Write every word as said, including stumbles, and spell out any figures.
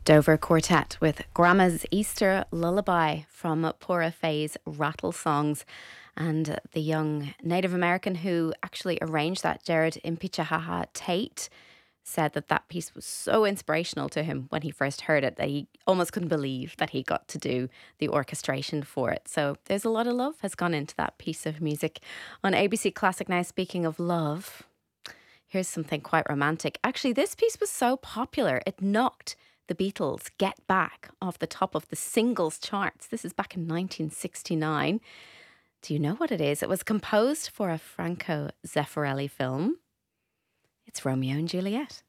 Dover Quartet with Grandma's Easter Lullaby from Pora Faye's Rattle Songs. And the young Native American who actually arranged that, Jared Impichahaha Tate, said that that piece was so inspirational to him when he first heard it that he almost couldn't believe that he got to do the orchestration for it. So there's a lot of love has gone into that piece of music. On A B C Classic now, speaking of love, here's something quite romantic. Actually, this piece was so popular, it knocked the Beatles' Get Back off the top of the singles charts. This is back in nineteen sixty-nine. Do you know what it is? It was composed for a Franco Zeffirelli film. It's Romeo and Juliet.